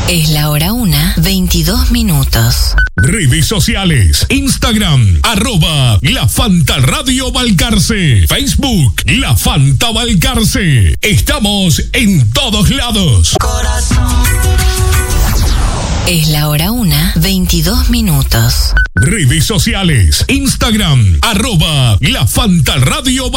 Es la hora 1:22. Redes sociales: Instagram, @La Fanta Radio Balcarce. Facebook, La Fanta Balcarce. Estamos en todos lados. Corazón. Es la hora 1:22. Redes sociales: Instagram, @La Fanta Radio Balcarce.